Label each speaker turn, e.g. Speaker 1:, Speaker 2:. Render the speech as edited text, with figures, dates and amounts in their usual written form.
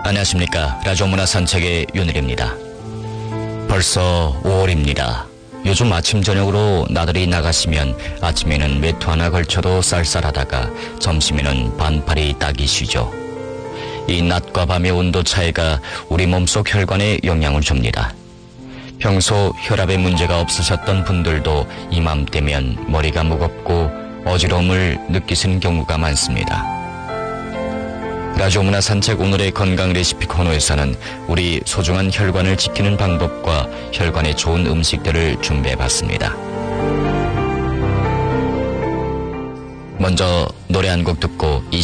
Speaker 1: 안녕하십니까. 라디오 문화 산책의 윤일입니다. 벌써 5월입니다. 요즘 아침 저녁으로 나들이 나가시면 아침에는 외투 하나 걸쳐도 쌀쌀하다가 점심에는 반팔이 딱이 쉬죠. 이 낮과 밤의 온도 차이가 우리 몸속 혈관에 영향을 줍니다. 평소 혈압에 문제가 없으셨던 분들도 이맘때면 머리가 무겁고 어지러움을 느끼시는 경우가 많습니다. 라디오 문화 산책 오늘의 건강 레시피 코너에서는 우리 소중한 혈관을 지키는 방법과 혈관에 좋은 음식들을 준비해봤습니다. 먼저 노래 한 곡 듣고 이